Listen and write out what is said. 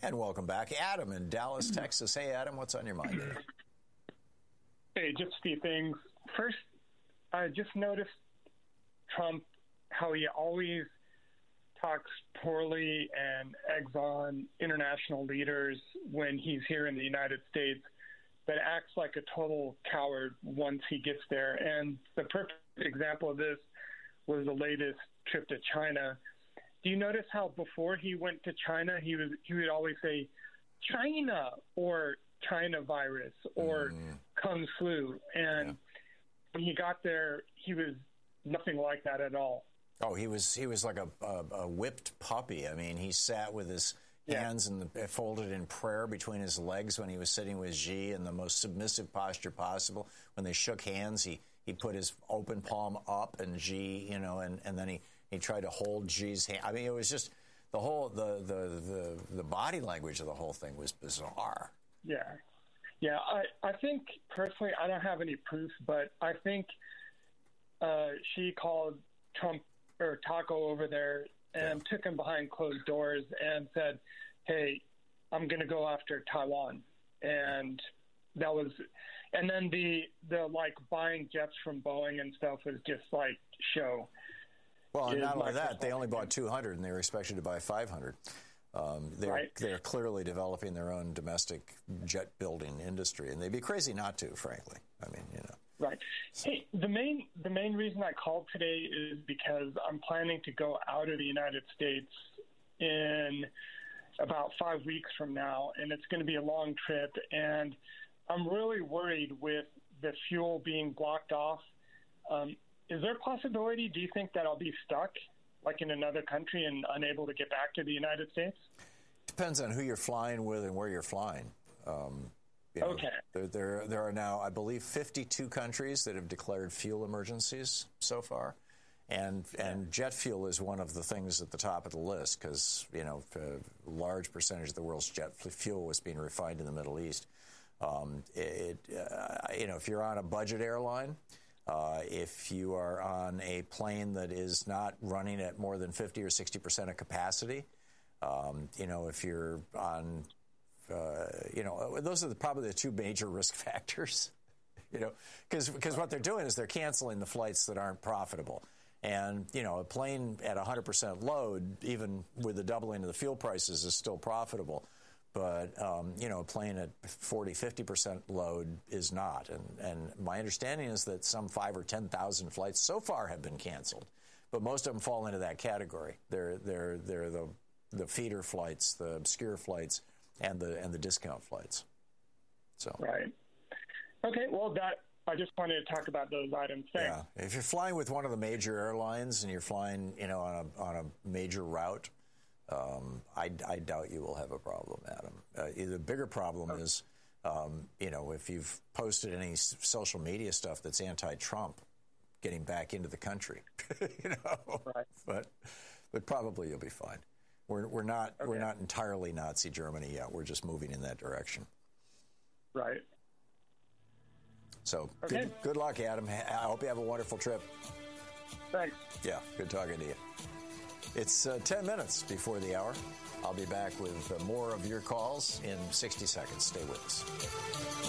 And welcome back, Adam in Dallas, Texas. Hey, Adam, what's on your mind today? Hey, just a few things. First, I just noticed Trump, how he always talks poorly and eggs on international leaders when he's here in the United States, but acts like a total coward once he gets there. And the perfect example of this was the latest trip to China. Do you notice how before he went to China, he would always say China or China virus or Kung flu? And when he got there, he was nothing like that at all. Oh, he was like a whipped puppy. I mean, he sat with his hands folded in prayer between his legs when he was sitting with Xi in the most submissive posture possible. When they shook hands, he put his open palm up, and Xi, and then he tried to hold Xi's hand. I mean, it was just the whole the body language of the whole thing was bizarre. Yeah. I think personally, I don't have any proof, but I think Xi called Trump or Taco over there and took him behind closed doors and said, "Hey, I'm going to go after Taiwan." And that was, and then the like buying jets from Boeing and stuff was just like show. Well, and not only that, they only bought 200 and they were expected to buy 500. They're clearly developing their own domestic jet building industry, and they'd be crazy not to, frankly. I mean, Right. Hey, the main reason I called today is because I'm planning to go out of the United States in about 5 weeks from now, and it's going to be a long trip, and I'm really worried with the fuel being blocked off. Is there a possibility, do you think, that I'll be stuck, like in another country, and unable to get back to the United States? Depends on who you're flying with and where you're flying. Okay. There are now, I believe, 52 countries that have declared fuel emergencies so far. And jet fuel is one of the things at the top of the list because, a large percentage of the world's jet fuel was being refined in the Middle East. If you're on a budget airline, if you are on a plane that is not running at more than 50 or 60% of capacity, if you're on, those are probably the two major risk factors, because what they're doing is they're canceling the flights that aren't profitable. And, a plane at 100% load, even with the doubling of the fuel prices, is still profitable. But, a plane at 40, 50% load is not. And my understanding is that some 5,000 or 10,000 flights so far have been canceled. But most of them fall into that category. They're the feeder flights, the obscure flights, and the discount flights. So right. Okay. Well, I just wanted to talk about those items. Thanks. Yeah. If you're flying with one of the major airlines and you're flying, on a major route, I doubt you will have a problem, Adam. The bigger problem is, if you've posted any social media stuff that's anti-Trump, getting back into the country, Right. But probably you'll be fine. We're not entirely Nazi Germany yet. We're just moving in that direction. Right. So good luck, Adam. I hope you have a wonderful trip. Thanks. Yeah, good talking to you. It's 10 minutes before the hour. I'll be back with more of your calls in 60 seconds. Stay with us.